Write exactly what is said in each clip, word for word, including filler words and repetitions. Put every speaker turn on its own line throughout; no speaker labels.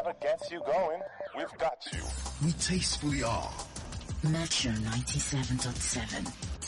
whatever gets you going, we've got you.
We tastefully are.
Metro ninety-seven point seven.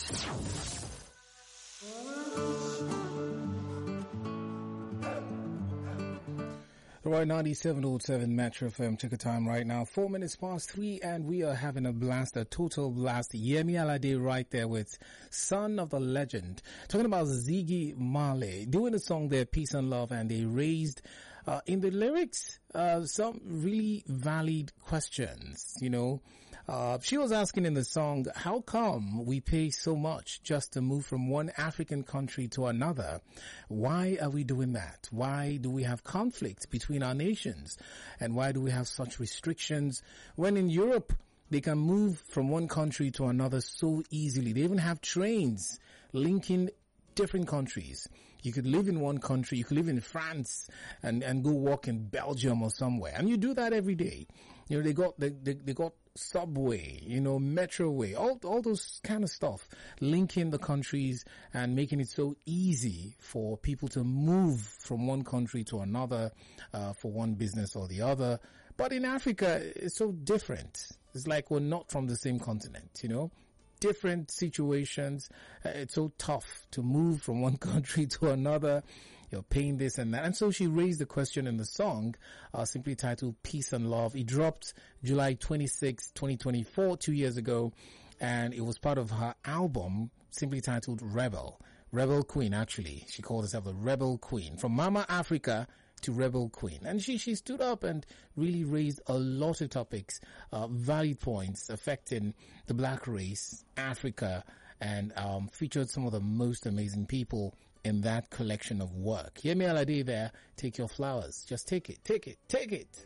Right, ninety-seven point seven Metro F M. Check the time right now. Four minutes past three, and we are having a blast, a total blast. Yemi Alade right there with Son of the Legend. Talking about Ziggy Marley. Doing a song there, Peace and Love, and they raised, uh, in the lyrics, uh, some really valid questions, you know. Uh, she was asking in the song, how come we pay so much just to move from one African country to another? Why are we doing that? Why do we have conflict between our nations? And why do we have such restrictions when in Europe they can move from one country to another so easily? They even have trains linking different countries. You could live in one country, you could live in France and, and go walk in Belgium or somewhere. And you do that every day. You know, they got, they, they, they got subway, you know, metroway, all, all those kind of stuff, linking the countries and making it so easy for people to move from one country to another, uh, for one business or the other. But in Africa, it's so different. It's like we're not from the same continent, you know. Different situations. Uh, it's so tough to move from one country to another. You're paying this and that. And so she raised the question in the song, uh, simply titled Peace and Love. It dropped July twenty-sixth, twenty twenty-four, two years ago. And it was part of her album, simply titled Rebel. Rebel Queen, actually. She called herself the Rebel Queen. From Mama Africa to Rebel Queen. And she, she stood up and really raised a lot of topics, uh, valid points affecting the black race, Africa, and, um, featured some of the most amazing people in that collection of work. Yemi Alade there, take your flowers. Just take it, take it, take it.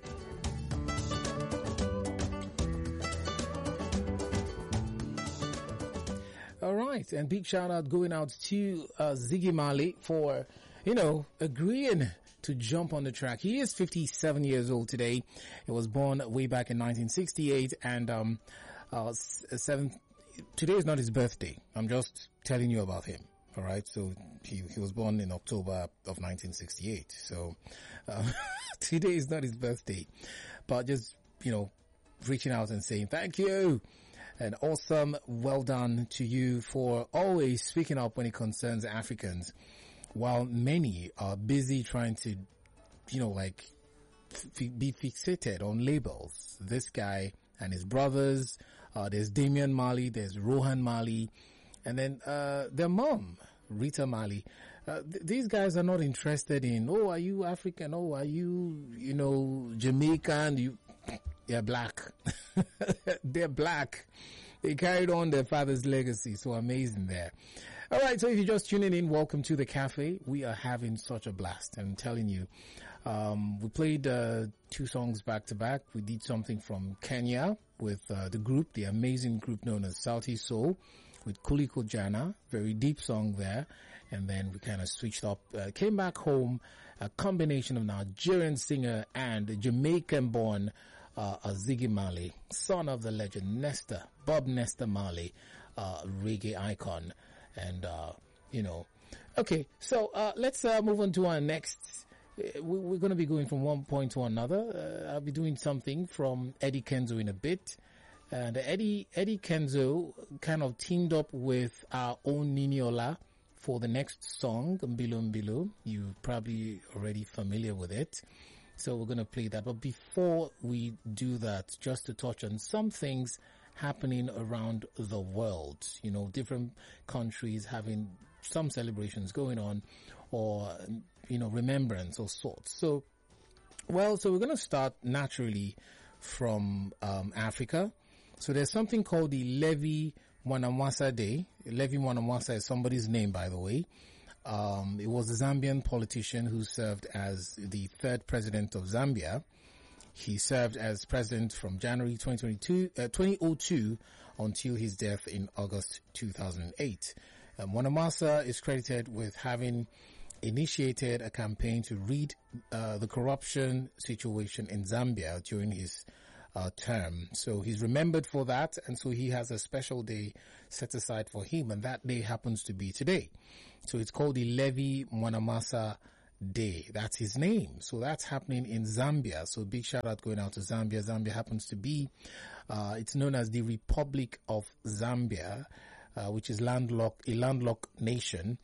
All right. And big shout out going out to, uh, Ziggy Marley for, you know, agreeing to jump on the track. He is fifty-seven years old today. He was born way back in nineteen sixty-eight, and um uh seven today is not his birthday. I'm just telling you about him. All right, so he he was born in October of nineteen sixty-eight. So um, today is not his birthday, but just, you know, reaching out and saying thank you and awesome, well done to you for always speaking up when it concerns Africans. While many are busy trying to, you know, like f- be fixated on labels. This guy and his brothers, uh, there's Damian Marley, there's Rohan Marley, and then, uh, their mom, Rita Marley. Uh, th- these guys are not interested in, oh, are you African? Oh, are you, you know, Jamaican? You, they're black. They're black. They carried on their father's legacy. So amazing there. All right. So if you're just tuning in, welcome to the cafe. We are having such a blast. I'm telling you, um, we played, uh, two songs back to back. We did something from Kenya with, uh, the group, the amazing group known as Sauti Soul with Kuliko Jana. Very deep song there. And then we kind of switched up, uh, came back home, a combination of Nigerian singer and Jamaican born, uh, Ziggy Marley, son of the legend Nesta, Bob Nesta Marley, uh, reggae icon. And, uh, you know, okay, so, uh, let's, uh, move on to our next, uh, we, we're going to be going from one point to another. Uh, I'll be doing something from Eddie Kenzo in a bit. And Eddie, Eddie Kenzo kind of teamed up with our own Niniola for the next song, Mbilo Mbilo. You're probably already familiar with it. So we're going to play that. But before we do that, just to touch on some things happening around the world, you know, different countries having some celebrations going on or, you know, remembrance of sorts. So, well, so we're going to start naturally from, um, Africa. So there's something called the Levi Mwanawasa Day. Levi Mwanawasa is somebody's name, by the way. Um, it was a Zambian politician who served as the third president of Zambia. He served as president from January twenty twenty-two, uh, twenty oh two until his death in August two thousand eight. Um, Mwanawasa is credited with having initiated a campaign to rid uh, the corruption situation in Zambia during his uh, term. So he's remembered for that, and so he has a special day set aside for him, and that day happens to be today. So it's called the Levi Mwanawasa Day. That's his name. So that's happening in Zambia. So big shout out going out to Zambia. Zambia happens to be, uh, it's known as the Republic of Zambia, uh, which is landlocked, a landlocked nation.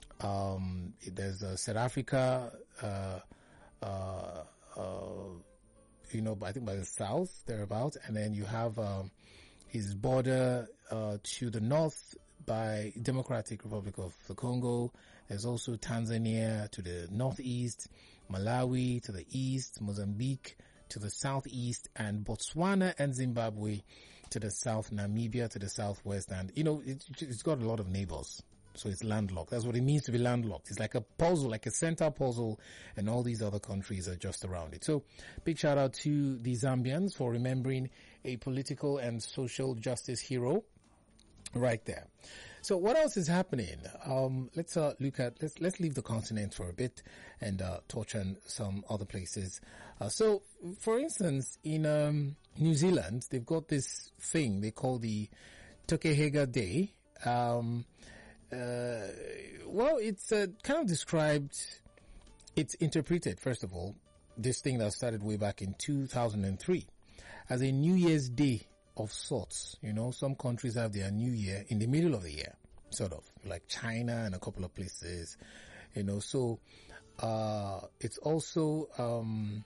Um, there's uh, South Africa, uh, uh, uh, you know, I think by the south, thereabout. And then you have, um, his border, uh, to the north by Democratic Republic of the Congo. There's also Tanzania to the northeast, Malawi to the east, Mozambique to the southeast, and Botswana and Zimbabwe to the south, Namibia to the southwest. And, you know, it, it's got a lot of neighbors. So it's landlocked. That's what it means to be landlocked. It's like a puzzle, like a center puzzle, and all these other countries are just around it. So big shout out to the Zambians for remembering a political and social justice hero right there. So what else is happening? Um, let's uh, look at, let's, let's leave the continent for a bit and uh, touch on some other places. Uh, so, for instance, in um, New Zealand, they've got this thing they call the Tokehega Day. Um, uh, well, it's uh, kind of described, it's interpreted, first of all, this thing that started way back in two thousand three as a New Year's Day of sorts. You know, some countries have their New Year in the middle of the year, sort of, like China and a couple of places, you know, so, uh, it's also, um,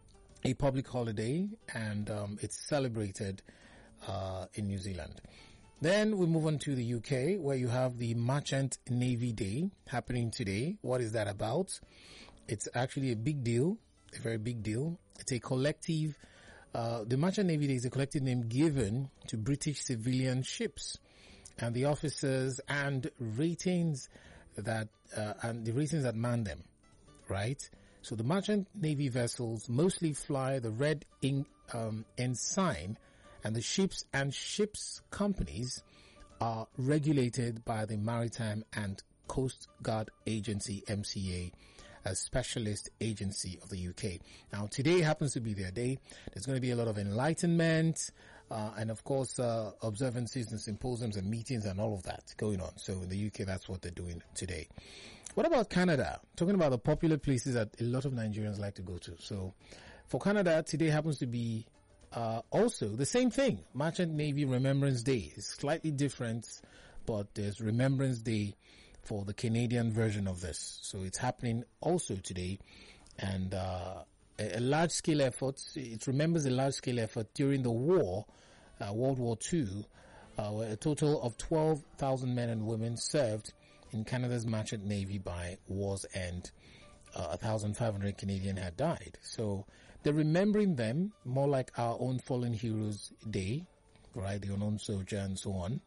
a public holiday, and, um, it's celebrated, uh, in New Zealand. Then we move on to the U K, where you have the Merchant Navy Day happening today. What is that about? It's actually a big deal, a very big deal. It's a collective Uh, the Merchant Navy Day is a collective name given to British civilian ships and the officers and ratings that, uh, and the ratings that man them, right? So the Merchant Navy vessels mostly fly the red ink, um, ensign, and the ships and ships companies are regulated by the Maritime and Coast Guard Agency, M C A, a specialist agency of the U K. Now, today happens to be their day. There's going to be a lot of enlightenment, uh, and of course, uh, observances and symposiums and meetings and all of that going on. So in the U K, that's what they're doing today. What about Canada? Talking about the popular places that a lot of Nigerians like to go to. So for Canada, today happens to be, uh, also the same thing. Merchant Navy Remembrance Day. It's slightly different, but there's Remembrance Day for the Canadian version of this. So it's happening also today, and uh, a, a large-scale effort. It remembers a large-scale effort during the war, uh, World War Two, uh, where a total of twelve thousand men and women served in Canada's Merchant Navy by war's end. Uh, one thousand five hundred Canadians had died. So they're remembering them more like our own Fallen Heroes Day, right? The unknown soldier and so on.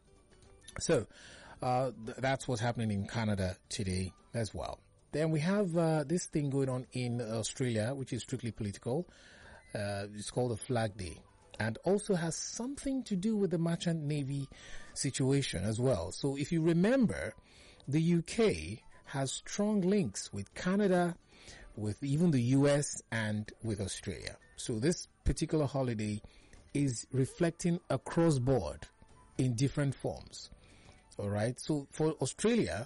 So Uh, th- that's what's happening in Canada today as well. Then we have uh, this thing going on in Australia, which is strictly political. Uh, it's called the Flag Day, and also has something to do with the Merchant Navy situation as well. So if you remember, the U K has strong links with Canada, with even the U S, and with Australia. So this particular holiday is reflecting across board in different forms. All right. So for Australia,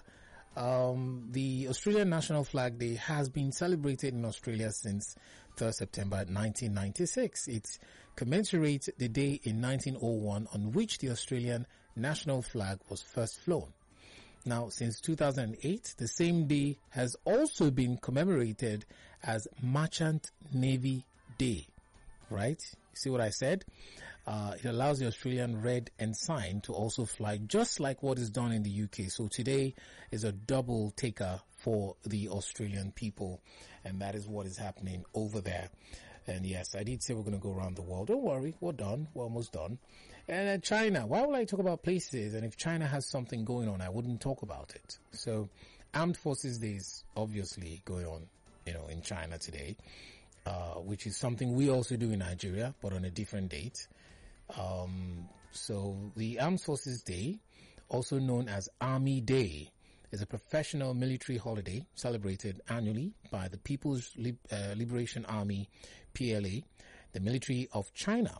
um, the Australian National Flag Day has been celebrated in Australia since third of September nineteen ninety-six. It commemorates the day in nineteen oh one on which the Australian national flag was first flown. Now, since two thousand eight, the same day has also been commemorated as Merchant Navy Day. Right? You see what I said? Uh, it allows the Australian red ensign to also fly, just like what is done in the U K. So today is a double taker for the Australian people, and that is what is happening over there. And yes, I did say we're going to go around the world. Don't worry, we're done. We're almost done. And uh, China, why would I talk about places? And if China has something going on, I wouldn't talk about it. So Armed Forces Day is obviously going on, you know, in China today, uh, which is something we also do in Nigeria, but on a different date. Um, so the Armed Forces Day, also known as Army Day, is a professional military holiday celebrated annually by the People's Lib- uh, Liberation Army, P L A, the military of China.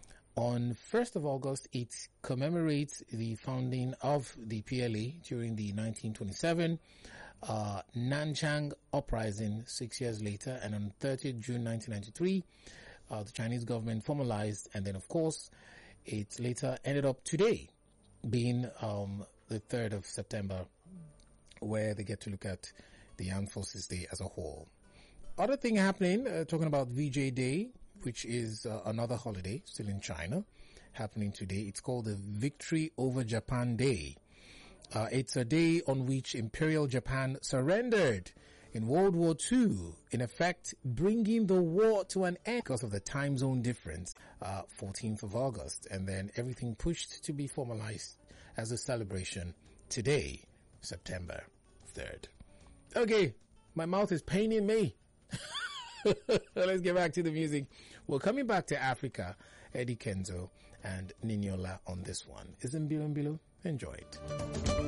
On first of August, it commemorates the founding of the P L A during the nineteen twenty-seven uh, Nanchang Uprising six years later, and on thirtieth of June nineteen ninety-three, uh, the Chinese government formalized, and then of course it later ended up today being um, the third of September, where they get to look at the Armed Forces Day as a whole. Other thing happening, uh, talking about V J Day, which is uh, another holiday still in China, happening today. It's called the Victory Over Japan Day. Uh, it's a day on which Imperial Japan surrendered in World War Two, in effect bringing the war to an end because of the time zone difference, uh, fourteenth of August, and then everything pushed to be formalized as a celebration today, September third. Okay, my mouth is paining me. Let's get back to the music. We're coming back to Africa. Eddie Kenzo and Niniola on this one. Isn't Bilo Bilo? Enjoy it.